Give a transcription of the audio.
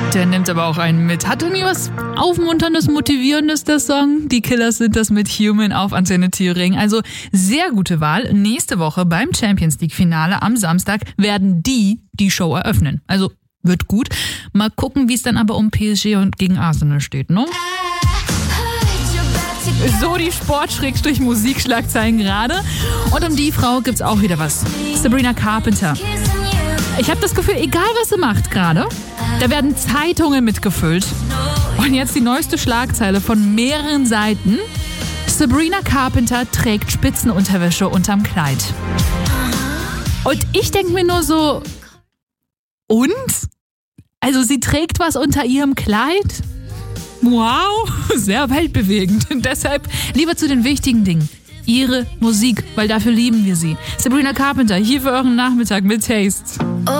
Der nimmt aber auch einen mit. Hat irgendwie was Aufmunterndes, Motivierendes, der Song. Die Killers sind das mit Human auf Antenne Thüringen. Also sehr gute Wahl. Nächste Woche beim Champions League Finale am Samstag werden die Show eröffnen. Also wird gut. Mal gucken, wie es dann aber um PSG und gegen Arsenal steht, ne? So die Sport-Musikschlagzeilen gerade. Und um die Frau gibt's auch wieder was. Sabrina Carpenter. Ich habe das Gefühl, egal was sie macht gerade, da werden Zeitungen mitgefüllt. Und jetzt die neueste Schlagzeile von mehreren Seiten. Sabrina Carpenter trägt Spitzenunterwäsche unterm Kleid. Und ich denke mir nur so, und? Also sie trägt was unter ihrem Kleid? Wow, sehr weltbewegend. Und deshalb lieber zu den wichtigen Dingen. Ihre Musik, weil dafür lieben wir sie. Sabrina Carpenter, hier für euren Nachmittag mit Taste.